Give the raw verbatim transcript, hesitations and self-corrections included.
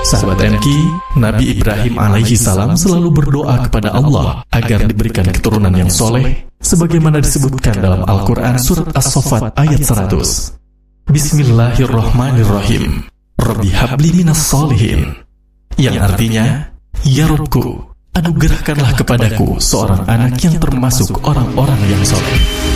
Sahabat M K, Nabi Ibrahim alaihi salam selalu berdoa kepada Allah agar diberikan keturunan yang soleh, sebagaimana disebutkan dalam Al-Quran Surat As-Saffat ayat seratus. Bismillahirrahmanirrahim. Rabbi habli minas solihin. Yang artinya, Ya Rabbku, anugerahkanlah kepadaku seorang anak yang termasuk orang-orang yang soleh.